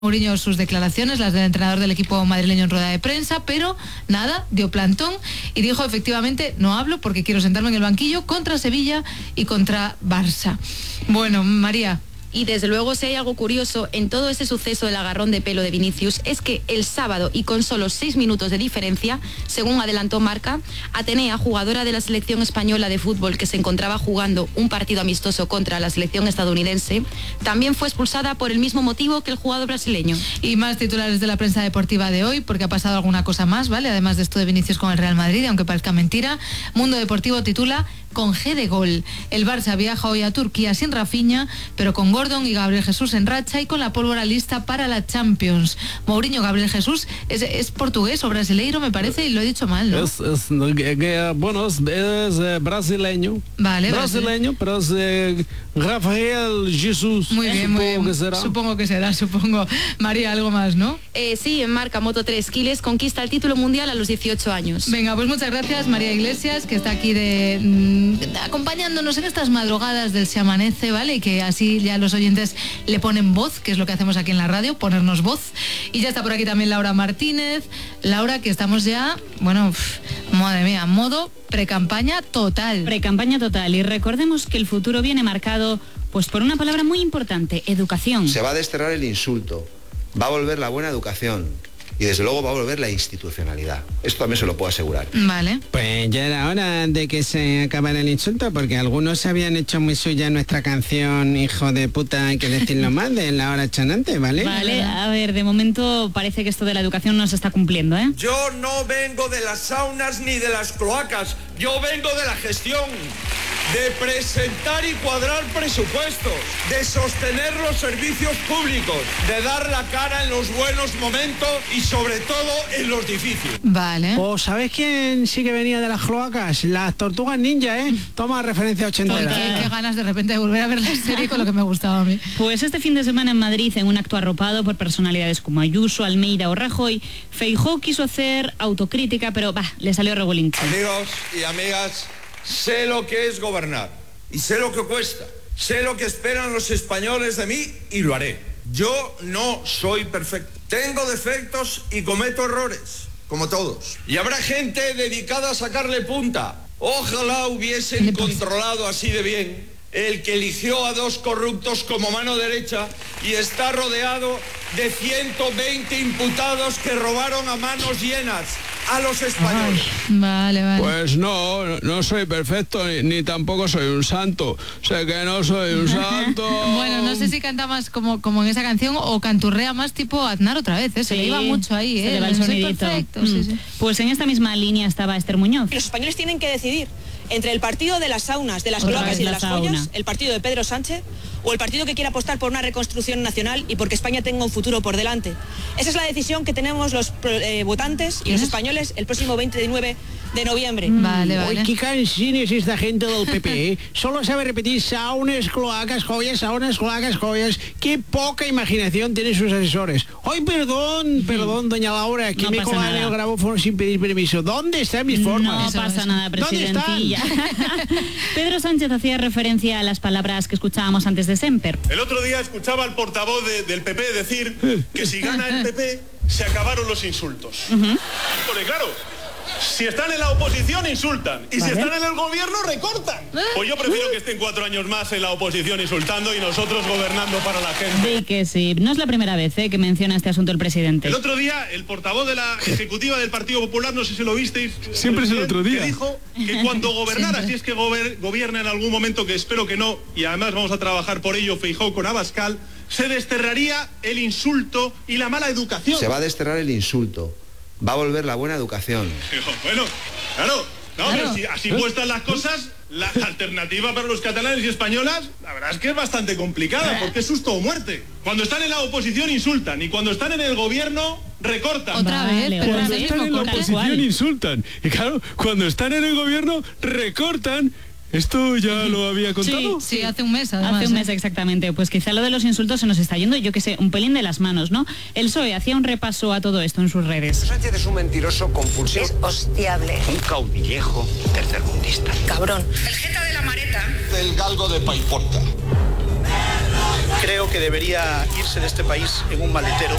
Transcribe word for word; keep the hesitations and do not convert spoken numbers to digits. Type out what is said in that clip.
Mourinho sus declaraciones, las del entrenador del equipo madrileño en rueda de prensa, pero nada, dio plantón y dijo efectivamente, no hablo porque quiero sentarme en el banquillo contra Sevilla y contra Barça. Bueno, María. Y desde luego, si hay algo curioso en todo ese suceso del agarrón de pelo de Vinicius, es que el sábado, y con solo seis minutos de diferencia, según adelantó Marca, Atenea, jugadora de la selección española de fútbol que se encontraba jugando un partido amistoso contra la selección estadounidense, también fue expulsada por el mismo motivo que el jugador brasileño. Y más titulares de la prensa deportiva de hoy, porque ha pasado alguna cosa más, ¿vale? Además de esto de Vinicius con el Real Madrid, aunque parezca mentira, Mundo Deportivo titula con G de gol. El Barça viaja hoy a Turquía sin Rafinha, pero con Gordon y Gabriel Jesús en racha y con la pólvora lista para la Champions. Mourinho, Gabriel Jesús, es, es portugués o brasileiro, me parece, y lo he dicho mal, ¿no? Es, es, bueno, es, es eh, brasileño. Vale, brasileño, pero es eh, Gabriel Jesús. Muy bien, muy bien. Que será. Supongo que será, supongo. María, algo más, ¿no? Eh, sí, en Marca, Moto tres, Quiles conquista el título mundial a los dieciocho años. Venga, pues muchas gracias, María Iglesias, que está aquí de... Mmm, acompañándonos en estas madrugadas del Se Amanece, ¿vale? Y que así ya los oyentes le ponen voz, que es lo que hacemos aquí en la radio, ponernos voz. Y ya está por aquí también Laura Martínez. Laura, que estamos ya, bueno, pff, madre mía, modo precampaña total. Precampaña total. Y recordemos que el futuro viene marcado pues por una palabra muy importante, educación. Se va a desterrar el insulto, va a volver la buena educación. Y desde luego va a volver la institucionalidad. Esto también se lo puedo asegurar. Vale. Pues ya era hora de que se acabara el insulto, porque algunos habían hecho muy suya nuestra canción Hijo de puta, hay que decirlo más, de La Hora Chanante, ¿vale? Vale, a ver, de momento parece que esto de la educación no se está cumpliendo, ¿eh? Yo no vengo de las saunas ni de las cloacas, yo vengo de la gestión, de presentar y cuadrar presupuestos, de sostener los servicios públicos, de dar la cara en los buenos momentos y sobre todo en los difíciles. Vale. ¿O sabes quién sí que venía de las cloacas? Las tortugas ninja, ¿eh? Toma referencia ochentera. Qué, qué ganas de repente de volver a ver la serie con lo que me gustaba a mí. Pues este fin de semana en Madrid, en un acto arropado por personalidades como Ayuso, Almeida o Rajoy, Feijóo quiso hacer autocrítica, pero bah, le salió regulinchi. Amigos y amigas, sé lo que es gobernar y sé lo que cuesta. Sé lo que esperan los españoles de mí y lo haré. Yo no soy perfecto. Tengo defectos y cometo errores, como todos. Y habrá gente dedicada a sacarle punta. Ojalá hubiesen controlado así de bien el que eligió a dos corruptos como mano derecha y está rodeado de ciento veinte imputados que robaron a manos llenas a los españoles. Ay, vale, vale. Pues no, no soy perfecto ni, ni tampoco soy un santo. Sé que no soy un santo. Bueno, no sé si canta más como, como en esa canción o canturrea más tipo Aznar otra vez, ¿eh? Se Sí, le iba mucho ahí, ¿eh? se le va el Soy sonidito. perfecto, Mm. sí, sí. Pues en esta misma línea estaba Esther Muñoz. Los españoles tienen que decidir entre el partido de las saunas, de las Otra cloacas vez y de la las sauna. joyas, el partido de Pedro Sánchez, o el partido que quiere apostar por una reconstrucción nacional y porque España tenga un futuro por delante. Esa es la decisión que tenemos los eh, votantes y los españoles el próximo veintinueve de noviembre. Vale, vale. Uy, qué cansín es esta gente del P P, ¿eh? Solo sabe repetir saunas, cloacas, joyas, saunas, cloacas, joyas. Qué poca imaginación tienen sus asesores. Ay, perdón, perdón, doña Laura, que No me pasa colan nada. el grabófono sin pedir permiso. ¿Dónde están mis formas? No pasa nada, ¿Dónde están? presidentilla. Pedro Sánchez hacía referencia a las palabras que escuchábamos antes de Semper. El otro día escuchaba al portavoz de- del P P decir que si gana el P P se acabaron los insultos. Porque claro, si están en la oposición insultan y Vale. si están en el gobierno recortan. Pues yo prefiero que estén cuatro años más en la oposición insultando y nosotros gobernando para la gente. Sí que sí, no es la primera vez ¿eh? que menciona este asunto el presidente. El otro día el portavoz de la ejecutiva del Partido Popular, no sé si lo visteis, Siempre es el otro día. que dijo que cuando gobernara, Siempre. si es que gober- gobierna en algún momento, que espero que no, y además vamos a trabajar por ello, Feijóo con Abascal, se desterraría el insulto y la mala educación. Se va a desterrar el insulto, va a volver la buena educación. Digo, bueno, claro, no, Claro. pero si así puestas las cosas, la alternativa para los catalanes y españolas, la verdad es que es bastante complicada, porque es susto o muerte. Cuando están en la oposición insultan y cuando están en el gobierno recortan. Otra Vale, vez, pero otra ahora Cuando vez. están mismo en la con qué. oposición insultan. Y claro, cuando están en el gobierno recortan. ¿Esto ya lo había contado? Sí, hace un mes además. Hace un ¿eh? mes exactamente, pues quizá lo de los insultos se nos está yendo, yo que sé, un pelín de las manos, ¿no? El P S O E hacía un repaso a todo esto en sus redes. Sánchez es un mentiroso compulsivo. Es hostiable. Un caudillejo tercermundista. Cabrón. El jeta de la mareta. El galgo de Paiporta. creo que debería irse de este país en un maletero.